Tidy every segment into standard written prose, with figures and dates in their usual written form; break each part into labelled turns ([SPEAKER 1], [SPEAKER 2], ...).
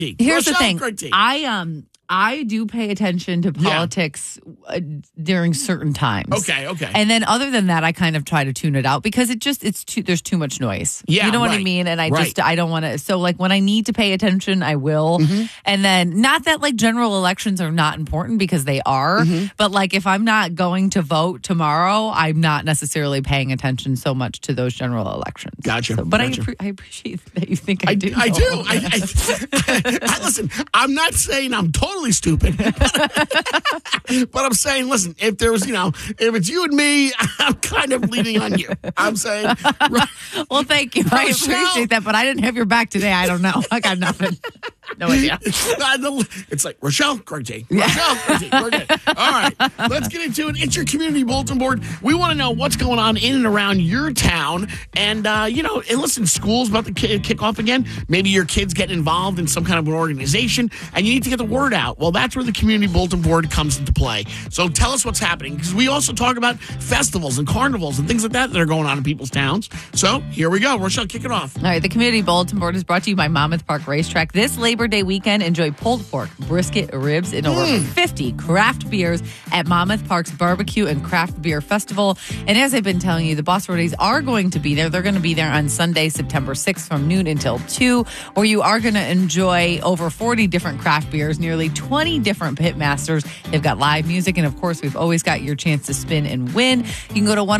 [SPEAKER 1] Here's the thing. I do pay attention to politics during certain times.
[SPEAKER 2] Okay.
[SPEAKER 1] And then other than that, I kind of try to tune it out because there's too much noise.
[SPEAKER 2] Yeah,
[SPEAKER 1] you know what I mean? And I don't want to. So like when I need to pay attention, I will.
[SPEAKER 2] Mm-hmm.
[SPEAKER 1] And then not that like general elections are not important because they are,
[SPEAKER 2] Mm-hmm.
[SPEAKER 1] but like if I'm not going to vote tomorrow, I'm not necessarily paying attention so much to those general elections.
[SPEAKER 2] Gotcha.
[SPEAKER 1] So, but
[SPEAKER 2] gotcha.
[SPEAKER 1] I appreciate that you think I do.
[SPEAKER 2] I do. I listen, I'm not saying I'm totally stupid, but I'm saying, listen, if it's you and me, I'm kind of leaning on you. I'm saying,
[SPEAKER 1] well, thank you. I appreciate that, but I didn't have your back today. I don't know. I got nothing. No idea.
[SPEAKER 2] It's like Rochelle, Greg T. Rochelle, Greg T. We're good. All right, let's get into it. It's your community bulletin board. We want to know what's going on in and around your town, and and listen, school's about to kick off again. Maybe your kids getting involved in some kind of an organization, and you need to get the word out. Well, that's where the community bulletin board comes into play. So tell us what's happening, because we also talk about festivals and carnivals and things like that are going on in people's towns. So here we go. Rochelle, kick it off.
[SPEAKER 1] All right, the community bulletin board is brought to you by Monmouth Park Racetrack. This Labor Day weekend, enjoy pulled pork, brisket, ribs, and over 50 craft beers at Monmouth Park's Barbecue and Craft Beer Festival. And as I've been telling you, the Boss Roadies are going to be there. They're going to be there on Sunday, September 6th from noon until 2, where you are going to enjoy over 40 different craft beers, nearly 20 different pit masters. They've got live music, and of course, we've always got your chance to spin and win. You can go to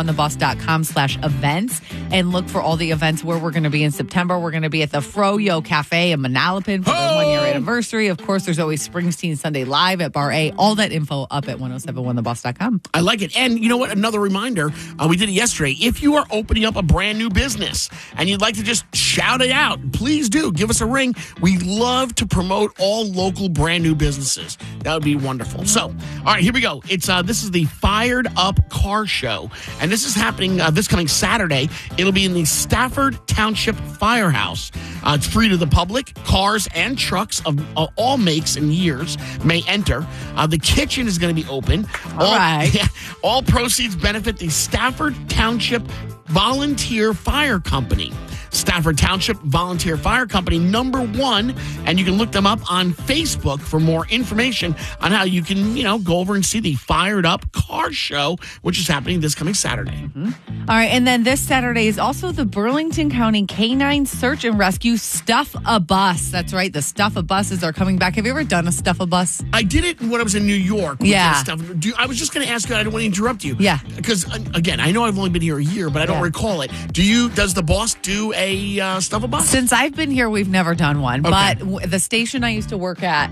[SPEAKER 1] 1071theboss.com/events and look for all the events where we're going to be in September. We're going to be at the Froyo Cafe in Manalapan for their 1-year anniversary. Of course, there's always Springsteen Sunday Live at Bar A. All that info up at 1071theboss.com.
[SPEAKER 2] I like it. And you know what? Another reminder, we did it yesterday. If you are opening up a brand new business and you'd like to just shout it out, please do. Give us a ring. We love to promote all local brand new businesses. That would be wonderful. So, all right, here we go. This is the Fired Up Car Show, and this is happening this coming Saturday. It'll be in the Stafford Township Firehouse. It's free to the public. Cars and trucks of all makes and years may enter. The kitchen is going to be open.
[SPEAKER 1] All right.
[SPEAKER 2] All proceeds benefit the Stafford Township Volunteer Fire Company. Stafford Township Volunteer Fire Company, #1, and you can look them up on Facebook for more information on how you can, go over and see the Fired Up Car Show, which is happening this coming Saturday.
[SPEAKER 1] Mm-hmm. All right, and then this Saturday is also the Burlington County Canine Search and Rescue Stuff a Bus. That's right, the Stuff a Buses are coming back. Have you ever done a Stuff a Bus?
[SPEAKER 2] I did it when I was in New York.
[SPEAKER 1] Yeah.
[SPEAKER 2] I was just going to ask you, I don't want to interrupt you.
[SPEAKER 1] Yeah.
[SPEAKER 2] Because, again, I know I've only been here a year, but I don't recall it. Does the boss do a Stuff a Bus?
[SPEAKER 1] Since I've been here, we've never done one.
[SPEAKER 2] Okay.
[SPEAKER 1] But the station I used to work at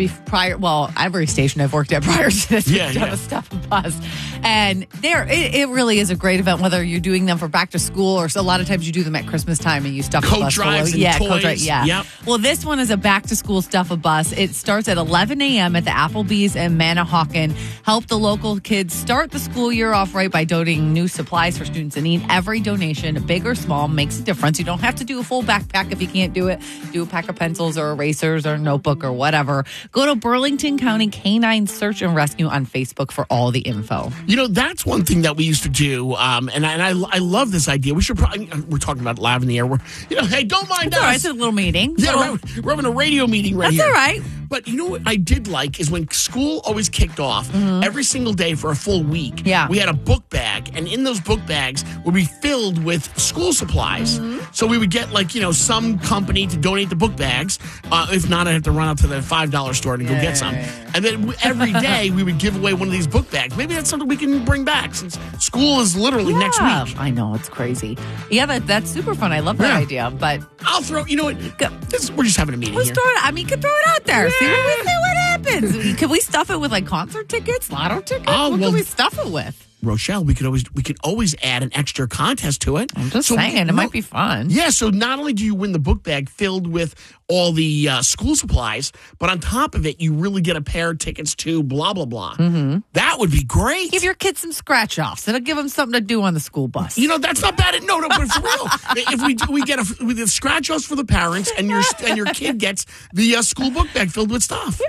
[SPEAKER 1] every station I've worked at prior to this, we've done a Stuff a Bus. And it really is a great event, whether you're doing them for back to school or a lot of times you do them at Christmas time and you stuff a bus.
[SPEAKER 2] Coat drives and toys.
[SPEAKER 1] Coat drive, yeah.
[SPEAKER 2] Yep.
[SPEAKER 1] Well, this one is a back to school Stuff a Bus. It starts at 11 a.m. at the Applebee's in Manahawkin. Help the local kids start the school year off right by donating new supplies for students in need. Every donation, big or small, makes a difference. You don't have to do a full backpack if you can't do it. Do a pack of pencils or erasers or a notebook or whatever. Go to Burlington County Canine Search and Rescue on Facebook for all the info.
[SPEAKER 2] That's one thing that we used to do, and I love this idea. We should probably, we're talking about live in the air. Hey, don't mind us.
[SPEAKER 1] All right, it's a little meeting.
[SPEAKER 2] Yeah, we're having a radio meeting right here.
[SPEAKER 1] That's all right.
[SPEAKER 2] But you know what I did like is when school always kicked off, every single day for a full week, we had a book bag, and in those book bags would be filled with school supplies. So we would get some company to donate the book bags. If not, I'd have to run out to the $5 store and go get some. And then every day we would give away one of these book bags. Maybe that's something we can bring back since school is literally next week.
[SPEAKER 1] I know, it's crazy. Yeah, that's super fun. I love that idea. But
[SPEAKER 2] I'll throw, we're just having a meeting here.
[SPEAKER 1] You can throw it out there. See what happens. Can we stuff it with concert tickets, lotto tickets? What can we stuff it with?
[SPEAKER 2] Rochelle, we could always add an extra contest to it.
[SPEAKER 1] I'm just saying, it might be fun.
[SPEAKER 2] Yeah, so not only do you win the book bag filled with all the school supplies, but on top of it, you really get a pair of tickets to blah, blah, blah. Mm-hmm. That would be great.
[SPEAKER 1] Give your kids some scratch-offs. It'll give them something to do on the school bus.
[SPEAKER 2] That's not bad. No, but for real. If we get the scratch-offs for the parents and your kid gets the school book bag filled with stuff.
[SPEAKER 1] Yeah.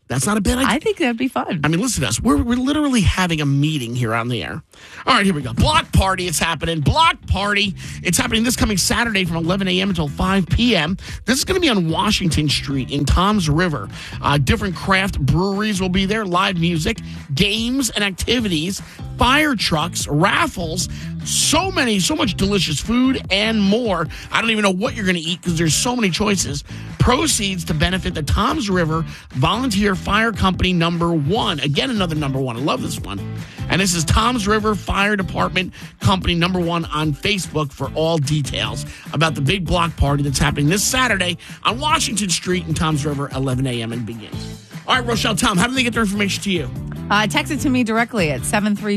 [SPEAKER 2] That's not a bad idea.
[SPEAKER 1] I think that'd be fun.
[SPEAKER 2] I mean, listen to us. We're literally having a meeting here on the air. All right, here we go. Block Party, it's happening. Block Party. It's happening this coming Saturday from 11 a.m. until 5 p.m. This is going to be on Washington Street in Toms River. Different craft breweries will be there, live music, games and activities, fire trucks, raffles, so much delicious food and more. I don't even know what you're going to eat because there's so many choices. Proceeds to benefit the Toms River Volunteer Fire Company #1. Again, another #1. I love this one. And this is Toms River Fire Department Company #1 on Facebook for all details about the big block party that's happening this Saturday on Washington Street in Toms River, 11 a.m. and begins. All right, Rochelle, Tom, how do they get their information to you?
[SPEAKER 1] Text it to me directly at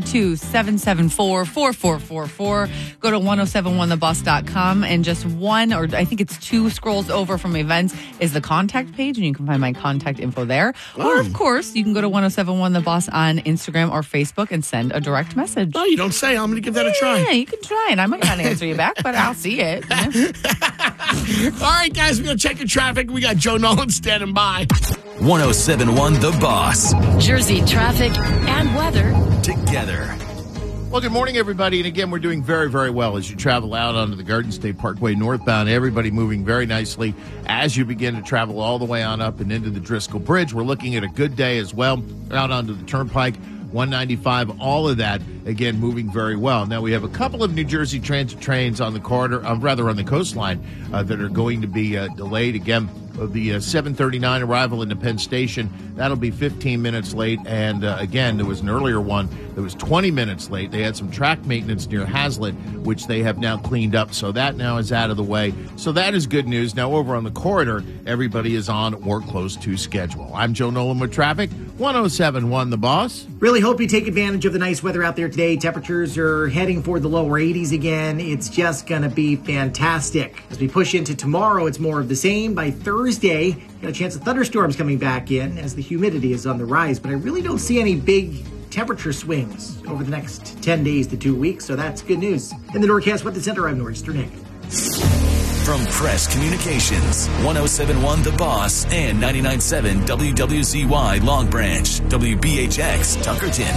[SPEAKER 1] 732-774-4444. Go to 1071theboss.com, and just one, or I think it's 2 scrolls over from events, is the contact page, and you can find my contact info there. Oh. Or, of course, you can go to 1071 The Boss on Instagram or Facebook and send a direct message.
[SPEAKER 2] Oh, you don't say. I'm going to give that a try.
[SPEAKER 1] Yeah, you can try it. I might not answer you back, but I'll see it.
[SPEAKER 2] All right, guys, we're going to check your traffic. We got Joe Nolan standing by.
[SPEAKER 3] 1071 The Boss.
[SPEAKER 4] Jersey traffic and weather
[SPEAKER 3] Together.
[SPEAKER 5] Well, good morning, everybody. And again, we're doing very, very well as you travel out onto the Garden State Parkway northbound. Everybody moving very nicely as you begin to travel all the way on up and into the Driscoll Bridge. We're looking at a good day as well out onto the Turnpike, 195, all of that, again, moving very well. Now, we have a couple of New Jersey Transit trains on the corridor, rather on the coastline, that are going to be delayed. Again, the 7:39 arrival into Penn Station, that'll be 15 minutes late. And again, there was an earlier one that was 20 minutes late. They had some track maintenance near Hazlitt, which they have now cleaned up. So that now is out of the way. So that is good news. Now over on the corridor, everybody is on or close to schedule. I'm Joe Nolan with traffic, 1071 The Boss.
[SPEAKER 6] Really hope you take advantage of the nice weather out there today. Temperatures are heading for the lower 80s again. It's just going to be fantastic. As we push into tomorrow, it's more of the same. By Thursday, got a chance of thunderstorms coming back in as the humidity is on the rise, but I really don't see any big temperature swings over the next 10 days to 2 weeks, so that's good news. In the Norcast Weather Center, I'm Nor'easter Nick.
[SPEAKER 3] From Press Communications, 1071 The Boss and 99.7 WWZY Long Branch, WBHX Tuckerton.